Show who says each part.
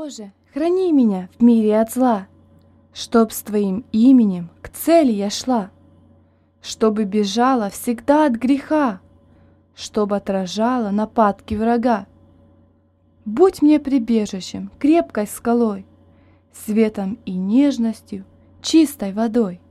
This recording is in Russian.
Speaker 1: Боже, храни меня в мире от зла, чтоб с Твоим именем к цели я шла, чтобы бежала всегда от греха, чтоб отражала нападки врага. Будь мне прибежищем, крепкой скалой, светом и нежностью, чистой водой.